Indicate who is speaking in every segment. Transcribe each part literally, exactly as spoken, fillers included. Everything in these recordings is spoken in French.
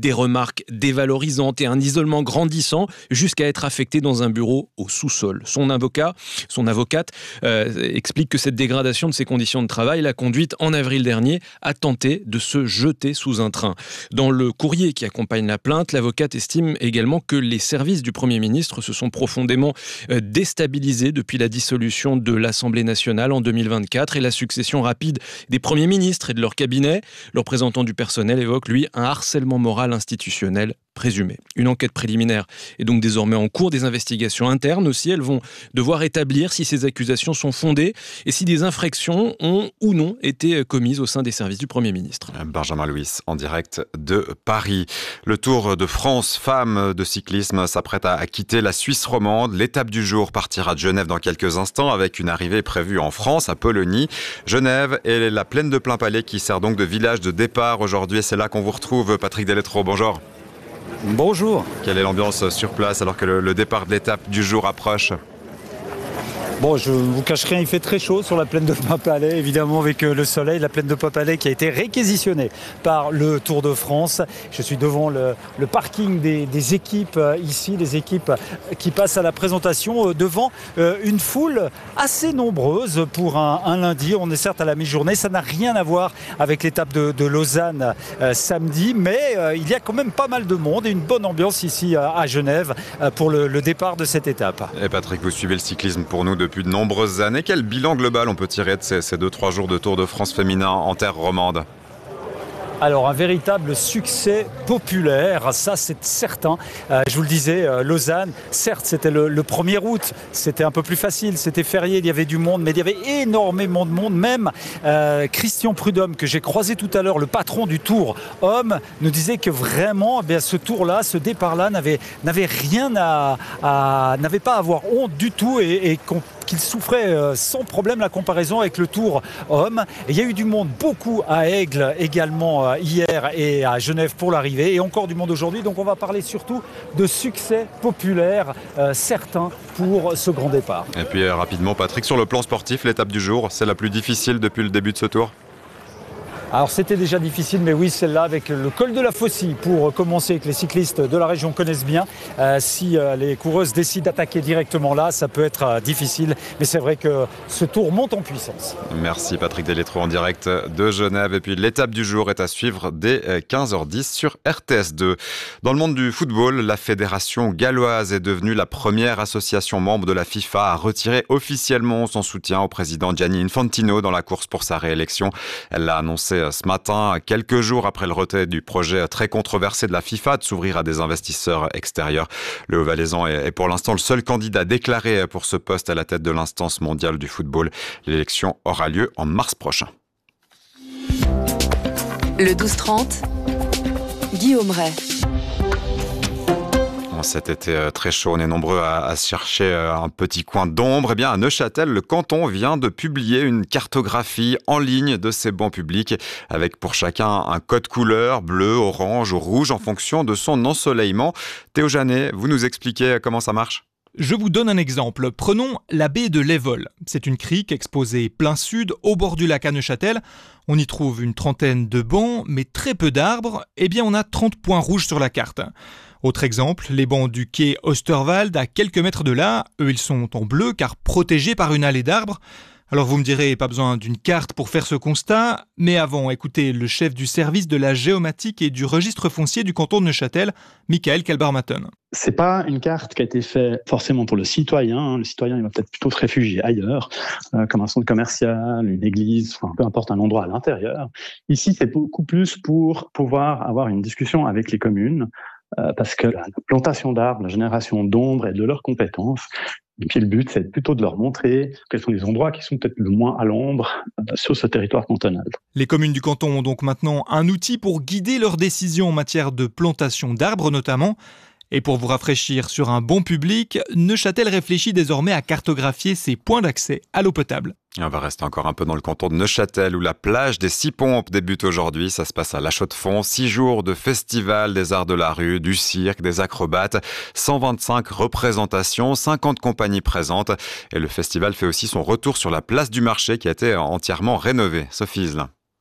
Speaker 1: des remarques dévalorisantes et un isolement grandissant jusqu'à être affecté dans un bureau au sous-sol. Son avocat, son avocate euh, explique que cette dégradation de ses conditions de travail l'a conduite en avril dernier à tenter de se jeter sous un train. Dans le courrier qui accompagne la plainte, l'avocate estime également que les services du Premier ministre se sont profondément déstabilisés depuis la dissolution de l'Assemblée nationale en deux mille vingt-quatre et la succession rapide des premiers ministres et de leur cabinet. Le représentant du personnel évoque, lui, un harcèlement moral institutionnel présumé. Une enquête préliminaire est donc désormais en cours. Des investigations internes aussi, elles vont devoir établir si ces accusations sont fondées et si des infractions ont ou non été commises au sein des services du Premier ministre.
Speaker 2: Benjamin Louis en direct de Paris. Le Tour de France femmes de cyclisme s'apprête à quitter la Suisse romande. L'étape du jour partira de Genève dans quelques instants avec une arrivée prévue en France, à Pologny. Genève est la plaine de Plainpalais qui sert donc de village de départ aujourd'hui. C'est là qu'on vous retrouve. Patrick Delettre, bonjour.
Speaker 3: Bonjour.
Speaker 2: Quelle est l'ambiance sur place alors que le, le départ de l'étape du jour approche ?
Speaker 3: Bon, je ne vous cache rien, il fait très chaud sur la plaine de Plainpalais, évidemment avec le soleil. La plaine de Plainpalais qui a été réquisitionnée par le Tour de France. Je suis devant le, le parking des, des équipes ici, des équipes qui passent à la présentation devant une foule assez nombreuse pour un, un lundi. On est certes à la mi-journée, ça n'a rien à voir avec l'étape de, de Lausanne euh, samedi, mais euh, il y a quand même pas mal de monde et une bonne ambiance ici à, à Genève euh, pour le, le départ de cette étape.
Speaker 2: Et Patrick, vous suivez le cyclisme pour nous depuis de nombreuses années. Quel bilan global on peut tirer de ces, ces deux trois jours de Tour de France féminin en terre romande ?
Speaker 3: Alors, un véritable succès populaire, ça c'est certain. Euh, je vous le disais, euh, Lausanne, certes c'était le, le premier août, c'était un peu plus facile, c'était férié, il y avait du monde, mais il y avait énormément de monde. Même euh, Christian Prudhomme, que j'ai croisé tout à l'heure, le patron du Tour Homme, nous disait que vraiment, eh bien, ce tour-là, ce départ-là n'avait, n'avait rien à, à, n'avait pas à avoir honte du tout et, et qu'on qu'il souffrait sans problème la comparaison avec le Tour Homme. Et il y a eu du monde, beaucoup à Aigle également hier et à Genève pour l'arrivée, et encore du monde aujourd'hui. Donc on va parler surtout de succès populaire euh, certain pour ce grand départ.
Speaker 2: Et puis euh, rapidement Patrick, sur le plan sportif, l'étape du jour, c'est la plus difficile depuis le début de ce tour ?
Speaker 3: Alors c'était déjà difficile, mais oui, celle-là avec le col de la Faucille pour commencer, que les cyclistes de la région connaissent bien. Euh, si euh, les coureuses décident d'attaquer directement là, ça peut être euh, difficile, mais c'est vrai que ce tour monte en puissance.
Speaker 2: Merci Patrick Delettre en direct de Genève. Et puis l'étape du jour est à suivre dès quinze heures dix sur R T S deux. Dans le monde du football, la fédération galloise est devenue la première association membre de la FIFA à retirer officiellement son soutien au président Gianni Infantino dans la course pour sa réélection. Elle l'a annoncé ce matin, quelques jours après le retrait du projet très controversé de la FIFA de s'ouvrir à des investisseurs extérieurs. Le Haut-Valaisan est pour l'instant le seul candidat déclaré pour ce poste à la tête de l'instance mondiale du football. L'élection aura lieu en mars prochain.
Speaker 4: Le douze trente, Guillaume Ray.
Speaker 2: Cet été très chaud, on est nombreux à, à chercher un petit coin d'ombre. Eh bien, à Neuchâtel, le canton vient de publier une cartographie en ligne de ses bancs publics avec pour chacun un code couleur, bleu, orange ou rouge en fonction de son ensoleillement. Théo Janet, vous nous expliquez comment ça marche ?
Speaker 5: Je vous donne un exemple. Prenons la baie de l'Évole. C'est une crique exposée plein sud, au bord du lac à Neuchâtel. On y trouve une trentaine de bancs, mais très peu d'arbres. Eh bien, on a trente points rouges sur la carte. Autre exemple, les bancs du quai Osterwald, à quelques mètres de là, eux ils sont en bleu car protégés par une allée d'arbres. Alors vous me direz, pas besoin d'une carte pour faire ce constat, mais avant, écoutez le chef du service de la géomatique et du registre foncier du canton de Neuchâtel, Michael Kalbarmatten.
Speaker 6: C'est pas une carte qui a été faite forcément pour le citoyen. Le citoyen, il va peut-être plutôt se réfugier ailleurs, euh, comme un centre commercial, une église, enfin, peu importe un endroit à l'intérieur. Ici, c'est beaucoup plus pour pouvoir avoir une discussion avec les communes, euh, parce que la plantation d'arbres, la génération d'ombre et de leurs compétences. Et puis le but, c'est plutôt de leur montrer quels sont les endroits qui sont peut-être le moins à l'ombre euh, sur ce territoire cantonal.
Speaker 5: Les communes du canton ont donc maintenant un outil pour guider leurs décisions en matière de plantation d'arbres notamment. Et pour vous rafraîchir sur un bon public, Neuchâtel réfléchit désormais à cartographier ses points d'accès à l'eau potable.
Speaker 2: On va rester encore un peu dans le canton de Neuchâtel où la plage des Six Pompes débute aujourd'hui. Ça se passe à La Chaux-de-Fonds. Six jours de festival des arts de la rue, du cirque, des acrobates, cent vingt-cinq représentations, cinquante compagnies présentes. Et le festival fait aussi son retour sur la place du marché qui a été entièrement rénovée. Sophie Iselin.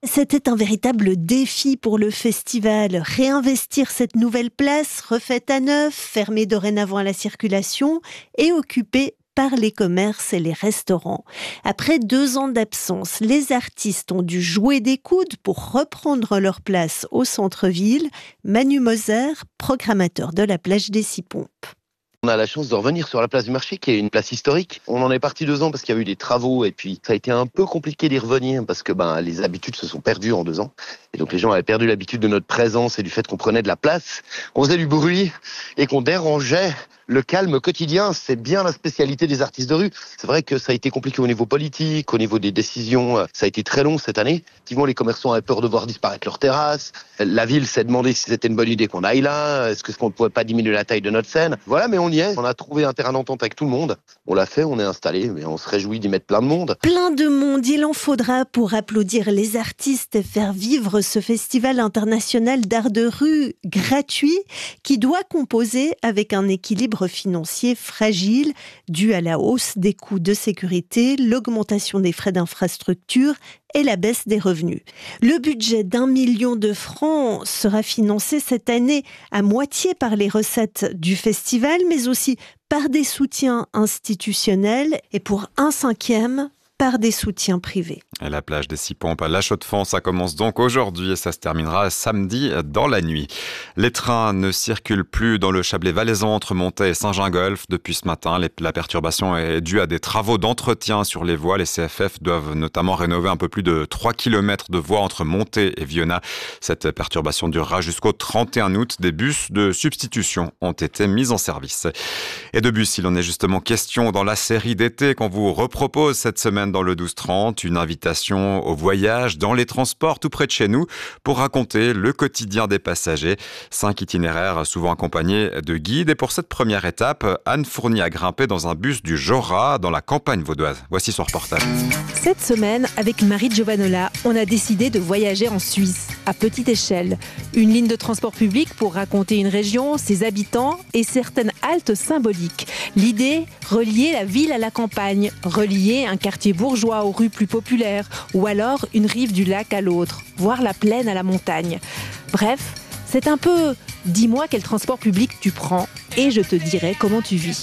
Speaker 7: C'était un véritable défi pour le festival. Réinvestir cette nouvelle place, refaite à neuf, fermée dorénavant à la circulation et occupée par les commerces et les restaurants. Après deux ans d'absence, les artistes ont dû jouer des coudes pour reprendre leur place au centre-ville. Manu Moser, programmateur de la plage des Six Pompes.
Speaker 8: On a la chance de revenir sur la place du marché, qui est une place historique. On en est parti deux ans parce qu'il y a eu des travaux et puis ça a été un peu compliqué d'y revenir parce que ben, les habitudes se sont perdues en deux ans. Et donc les gens avaient perdu l'habitude de notre présence et du fait qu'on prenait de la place, qu'on faisait du bruit et qu'on dérangeait le calme quotidien. C'est bien la spécialité des artistes de rue. C'est vrai que ça a été compliqué au niveau politique, au niveau des décisions. Ça a été très long cette année. Effectivement, les commerçants avaient peur de voir disparaître leurs terrasses. La ville s'est demandé si c'était une bonne idée qu'on aille là. Est-ce qu'on ne pouvait pas diminuer la taille de notre scène? Voilà, mais on y est. On a trouvé un terrain d'entente avec tout le monde. On l'a fait, on est installé, mais on se réjouit d'y mettre plein de monde.
Speaker 7: Plein de monde, il en faudra pour applaudir les artistes et faire vivre ce festival international d'art de rue gratuit qui doit composer avec un équilibre financier fragile dû à la hausse des coûts de sécurité, l'augmentation des frais d'infrastructure et la baisse des revenus. Le budget d'un million de francs sera financé cette année à moitié par les recettes du festival, mais aussi par des soutiens institutionnels et pour un cinquième par des soutiens privés.
Speaker 2: Et la plage des Six Pompes à La Chaux-de-Fonds, ça commence donc aujourd'hui et ça se terminera samedi dans la nuit. Les trains ne circulent plus dans le Chablais valaisan entre Montet et Saint-Gingolph depuis ce matin. La perturbation est due à des travaux d'entretien sur les voies. Les C F F doivent notamment rénover un peu plus de trois kilomètres de voies entre Montet et Vionnat. Cette perturbation durera jusqu'au trente et un août. Des bus de substitution ont été mis en service. Et de bus, il en est justement question dans la série d'été qu'on vous repropose cette semaine dans le douze trente, une invitation au voyage dans les transports tout près de chez nous pour raconter le quotidien des passagers. Cinq itinéraires souvent accompagnés de guides. Et pour cette première étape, Anne Fournier a grimpé dans un bus du Jorat dans la campagne vaudoise. Voici son reportage.
Speaker 9: Cette semaine, avec Marie Giovanola, on a décidé de voyager en Suisse, à petite échelle. Une ligne de transport public pour raconter une région, ses habitants et certaines haltes symboliques. L'idée, relier la ville à la campagne, relier un quartier bourgeois aux rues plus populaires, ou alors une rive du lac à l'autre, voir la plaine à la montagne. Bref, c'est un peu « dis-moi quel transport public tu prends et je te dirai comment tu vis ».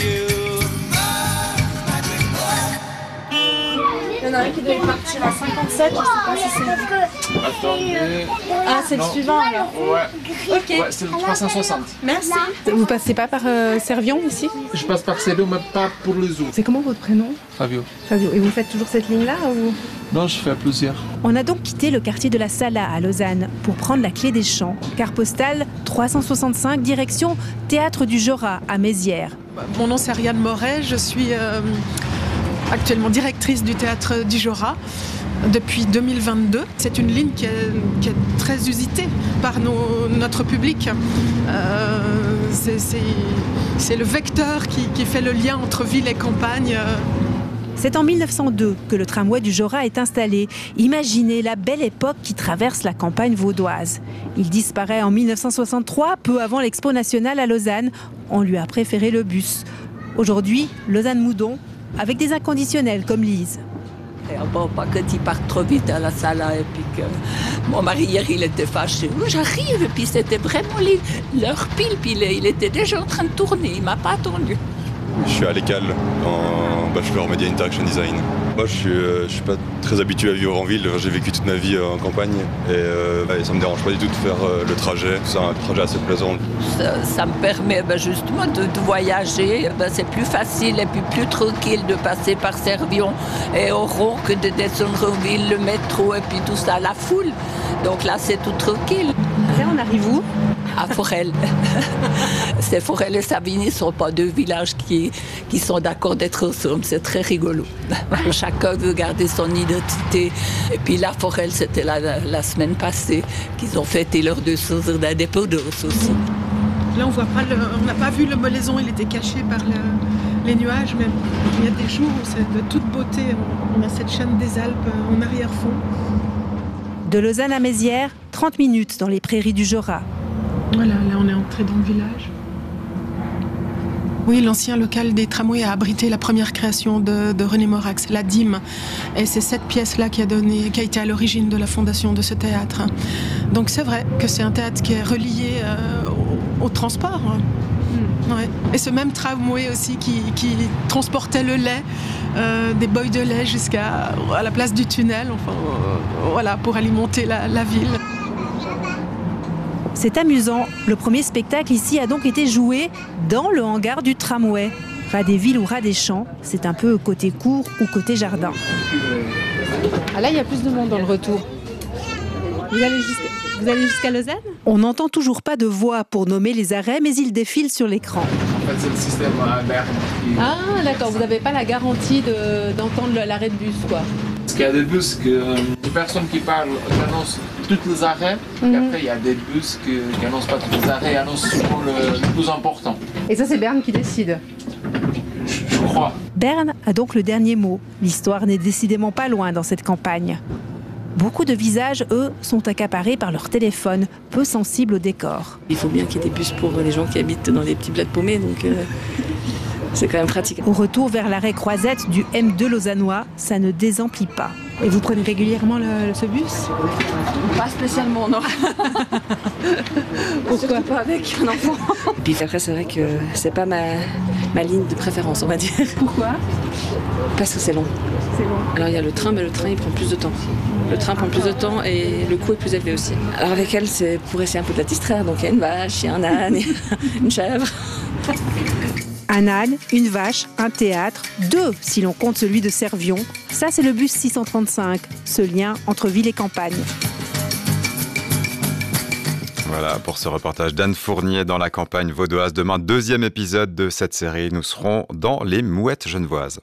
Speaker 10: Il y en a un qui devait partir à cinquante-sept, je sais pas si c'est...
Speaker 11: Attendez...
Speaker 10: Ah, c'est le
Speaker 11: non.
Speaker 10: suivant alors.
Speaker 11: Ouais,
Speaker 10: ok.
Speaker 11: Ouais, c'est le trois cent soixante.
Speaker 10: Merci.
Speaker 9: Vous passez pas par euh, Servion ici?
Speaker 11: Je passe par Servion, mais pas pour le zoo.
Speaker 9: C'est comment votre prénom?
Speaker 11: Fabio.
Speaker 9: Fabio. Et vous faites toujours cette ligne-là ou...
Speaker 11: Non, je fais à plusieurs.
Speaker 9: On a donc quitté le quartier de la Sala à Lausanne pour prendre la clé des champs. Carte postale trois cent soixante-cinq, direction Théâtre du Jorat à Mézières.
Speaker 12: Mon nom c'est Ariane Moret, je suis euh, actuellement directrice du Théâtre du Jorat depuis deux mille vingt-deux. C'est une ligne qui est, qui est très usitée par nos, notre public. Euh, c'est, c'est, c'est le vecteur qui, qui fait le lien entre ville et campagne.
Speaker 9: C'est en mille neuf cent deux que le tramway du Jorat est installé. Imaginez la belle époque qui traverse la campagne vaudoise. Il disparaît en mille neuf cent soixante-trois, peu avant l'Expo nationale à Lausanne. On lui a préféré le bus. Aujourd'hui, Lausanne-Moudon, avec des inconditionnels comme Lise.
Speaker 13: Bon, pas que tu partes trop vite à la salle et puis que mon mari hier il était fâché. J'arrive et puis c'était vraiment l'heure pile, puis il était déjà en train de tourner, il m'a pas attendu.
Speaker 14: Je suis à l'École en bachelor Media Interaction Design. Moi je suis, euh, je suis pas très habitué à vivre en ville, j'ai vécu toute ma vie euh, en campagne et, euh, et ça me dérange pas du tout de faire euh, le trajet, c'est un trajet assez plaisant.
Speaker 13: Ça, ça me permet ben, justement de, de voyager, ben, c'est plus facile et puis plus tranquille de passer par Servion et Oron que de descendre en ville, le métro et puis tout ça, la foule. Donc là c'est tout tranquille.
Speaker 9: Là on arrive où?
Speaker 13: À Forel. C'est Forel et Savigny ne sont pas deux villages qui, qui sont d'accord d'être ensemble. C'est très rigolo. Chacun veut garder son identité. Et puis là, Forel, c'était la, la, la semaine passée qu'ils ont fêté leurs deux cents ans d'indépendance aussi.
Speaker 12: Là, on voit pas le, on n'a pas vu le Molaison, il était caché par le, les nuages. Mais il y a des jours où c'est de toute beauté. On a cette chaîne des Alpes en arrière-fond.
Speaker 9: De Lausanne à Mézières, trente minutes dans les prairies du Jorat.
Speaker 12: Voilà, là on est entré dans le village. Oui, l'ancien local des tramways a abrité la première création de, de René Morax, la Dîme. Et c'est cette pièce-là qui a, donné, qui a été à l'origine de la fondation de ce théâtre. Donc c'est vrai que c'est un théâtre qui est relié euh, au, au transport. Mmh. Ouais. Et ce même tramway aussi qui, qui transportait le lait, euh, des boys de lait jusqu'à à la place du tunnel, enfin, euh, voilà, pour alimenter la, la ville.
Speaker 9: C'est amusant. Le premier spectacle ici a donc été joué dans le hangar du tramway. Ras des villes ou ras des champs, c'est un peu côté cour ou côté jardin.
Speaker 15: Ah là, il y a plus de monde dans le retour. Vous allez jusqu'à, vous allez jusqu'à Lausanne ?
Speaker 9: On n'entend toujours pas de voix pour nommer les arrêts, mais ils défilent sur l'écran.
Speaker 11: En fait, c'est le système à Berne. Qui...
Speaker 15: Ah, d'accord. Vous n'avez pas la garantie de, d'entendre l'arrêt de bus, quoi.
Speaker 11: Parce qu'il y a des bus que euh, les personnes qui parlent annoncent tous les arrêts, mm-hmm. et après il y a des bus qui n'annoncent pas tous les arrêts, et annoncent souvent le, le plus important.
Speaker 15: Et ça, c'est Berne qui décide ?
Speaker 11: Je, je crois.
Speaker 9: Berne a donc le dernier mot. L'histoire n'est décidément pas loin dans cette campagne. Beaucoup de visages, eux, sont accaparés par leur téléphone, peu sensibles au décor.
Speaker 16: Il faut bien qu'il y ait des bus pour les gens qui habitent dans les petits bleds paumés, donc euh, c'est quand même pratique.
Speaker 9: Au retour vers l'arrêt Croisette du M deux lausannois, ça ne désemplit pas.
Speaker 15: Et vous prenez régulièrement le, ce bus ?
Speaker 16: Pas spécialement, non.
Speaker 15: Pourquoi
Speaker 16: pas avec un enfant. Et puis après, c'est vrai que c'est pas ma, ma ligne de préférence, on va dire.
Speaker 15: Pourquoi ?
Speaker 16: Parce que c'est long.
Speaker 15: C'est long.
Speaker 16: Alors il y a le train, mais le train il prend plus de temps. Le train prend plus de temps et le coût est plus élevé aussi. Alors avec elle, c'est pour essayer un peu de la distraire. Donc il y a une vache, il y a un âne, une chèvre.
Speaker 9: Un âne, une vache, un théâtre, deux si l'on compte celui de Servion. Ça, c'est le bus six cent trente-cinq, ce lien entre ville et campagne.
Speaker 2: Voilà pour ce reportage d'Anne Fournier dans la campagne vaudoise. Demain, deuxième épisode de cette série. Nous serons dans les Mouettes genevoises.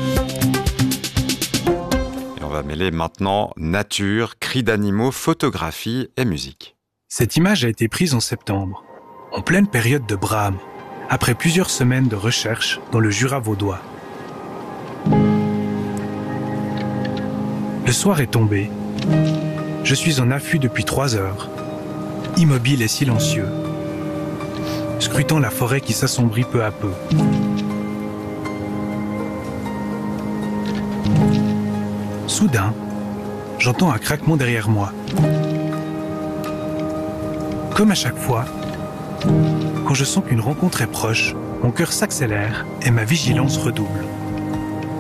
Speaker 2: Et on va mêler maintenant nature, cris d'animaux, photographie et musique.
Speaker 17: Cette image a été prise en septembre, en pleine période de brame, après plusieurs semaines de recherche dans le Jura vaudois. Le soir est tombé. Je suis en affût depuis trois heures, immobile et silencieux, scrutant la forêt qui s'assombrit peu à peu. Soudain, j'entends un craquement derrière moi. Comme à chaque fois, quand je sens qu'une rencontre est proche, mon cœur s'accélère et ma vigilance redouble.